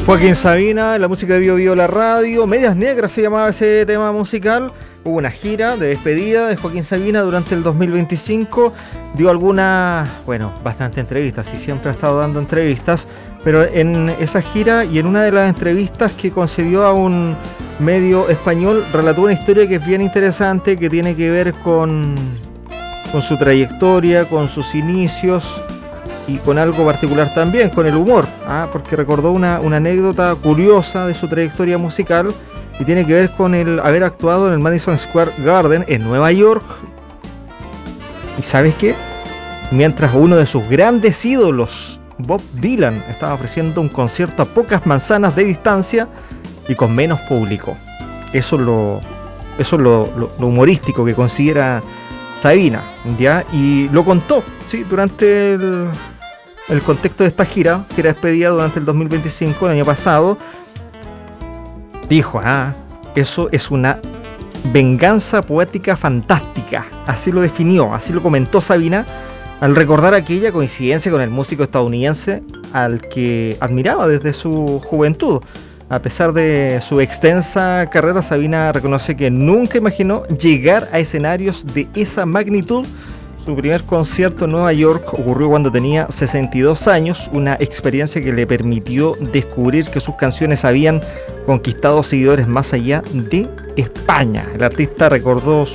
Joaquín Sabina, la música de Bio Bio la radio, Medias Negras se llamaba ese tema musical. Hubo una gira de despedida de Joaquín Sabina durante el 2025. Dio algunas, bastantes entrevistas y siempre ha estado dando entrevistas. Pero en esa gira y en una de las entrevistas que concedió a un medio español, relató una historia que es bien interesante, que tiene que ver con su trayectoria, con sus inicios y con algo particular también, con el humor, porque recordó una anécdota curiosa de su trayectoria musical y tiene que ver con el haber actuado en el Madison Square Garden en Nueva York. ¿Y sabes qué? Mientras uno de sus grandes ídolos, Bob Dylan, estaba ofreciendo un concierto a pocas manzanas de distancia y con menos público. Eso es lo humorístico que considera Sabina, ¿ya? Y lo contó, ¿sí? Durante el contexto de esta gira despedida durante el 2025, el año pasado. Dijo, eso es una venganza poética fantástica. Así lo definió, así lo comentó Sabina, al recordar aquella coincidencia con el músico estadounidense al que admiraba desde su juventud. A pesar de su extensa carrera, Sabina reconoce que nunca imaginó llegar a escenarios de esa magnitud. Su primer concierto en Nueva York ocurrió cuando tenía 62 años, una experiencia que le permitió descubrir que sus canciones habían conquistado seguidores más allá de España. El artista recordó